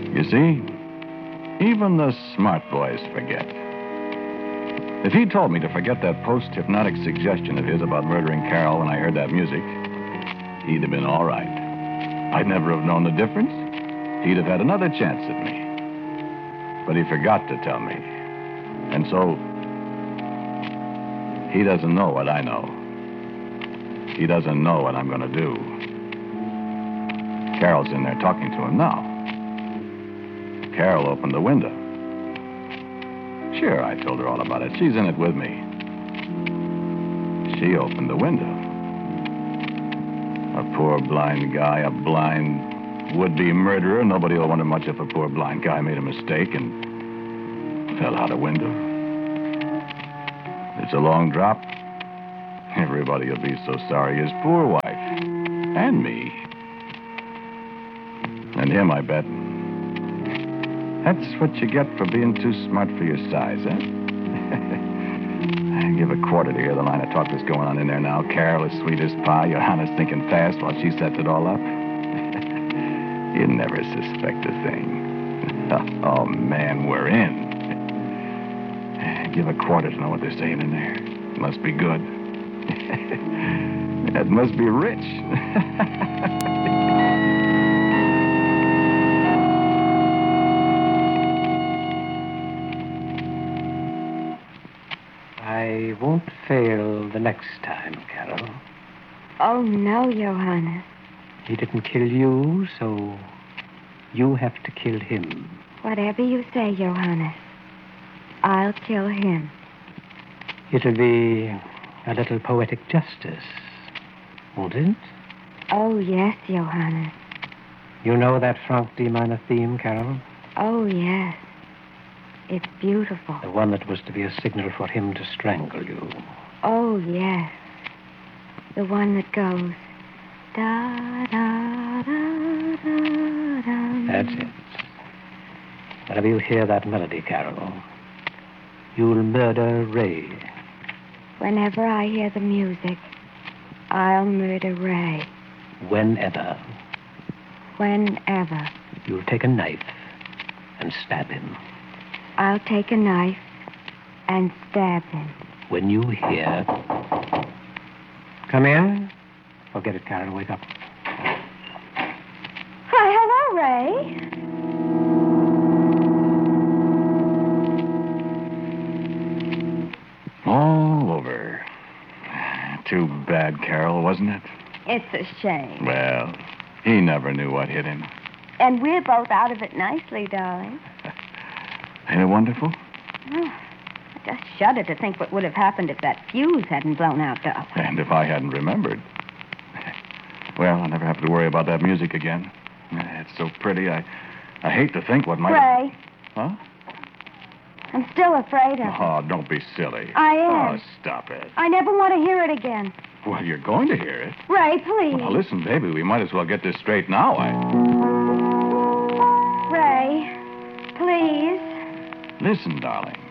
You see, even the smart boys forget. If he'd told me to forget that post-hypnotic suggestion of his about murdering Carol when I heard that music, he'd have been all right. I'd never have known the difference. He'd have had another chance at me. But he forgot to tell me. And so, he doesn't know what I know. He doesn't know what I'm going to do. Carol's in there talking to him now. Carol opened the window. Sure, I told her all about it. She's in it with me. She opened the window. A poor blind guy, a blind would-be murderer. Nobody will wonder much if a poor blind guy made a mistake and fell out a window. It's a long drop. Everybody will be so sorry. His poor wife. And me. And him, I bet. That's what you get for being too smart for your size, huh? I give a quarter to hear the line of talk that's going on in there now. Carol is sweet as pie. Johanna's thinking fast while she sets it all up. You'd never suspect a thing. Oh, man, we're in. Give a quarter to know what they're saying in there. It must be good. That must be rich. I won't fail the next time, Carol. Oh, no, Johannes. He didn't kill you, so you have to kill him. Whatever you say, Johannes, I'll kill him. It'll be a little poetic justice, won't it? Oh, yes, Johannes. You know that Frank D. minor theme, Carol? Oh, yes. It's beautiful. The one that was to be a signal for him to strangle you. Oh, yes. The one that goes... Da, da, da, da, da. That's it. Whenever you hear that melody, Carol, you'll murder Ray. Whenever I hear the music, I'll murder Ray. Whenever. Whenever. You'll take a knife and stab him. I'll take a knife and stab him. When you hear... Come in. Forget it, Karen. Wake up. Hi, hello, Ray. All over. Too bad, Carol, wasn't it? It's a shame. Well, he never knew what hit him. And we're both out of it nicely, darling. Ain't it wonderful? Oh, I just shudder to think what would have happened if that fuse hadn't blown out, darling. And if I hadn't remembered. Well, I'll never have to worry about that music again. It's so pretty. I hate to think what might... Ray. Huh? I'm still afraid of it. Oh, don't be silly. I am. Oh, stop it. I never want to hear it again. Well, you're going to hear it. Ray, please. Well, now, listen, baby, we might as well get this straight now. Ray, please. Listen, darling.